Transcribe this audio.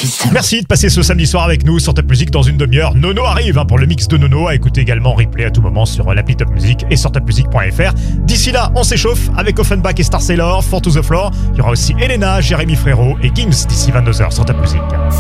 suite. Merci de passer ce samedi soir avec nous sur Top Music. Dans une demi-heure, Nono arrive pour le mix de Nono, à écouter également en replay à tout moment sur l'appli Top Music et sur topmusic.fr. D'ici là, on s'échauffe avec Offenbach et Star Sailor, Four to the Floor. Il y aura aussi Elena, Jérémy Frérot et Gims d'ici 22h sur Top Music.